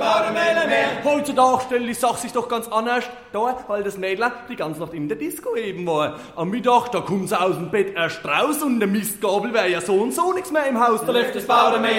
Bauernmädel mehr. Heutzutage stellt die Sache sich doch ganz anders da, weil das Mädel die ganze Nacht in der Disco eben war. Am Mittag, da kommt sie aus dem Bett erst raus und der Mistgabel wäre ja so und so nichts mehr im Haus. Da läuft das Bauernmädel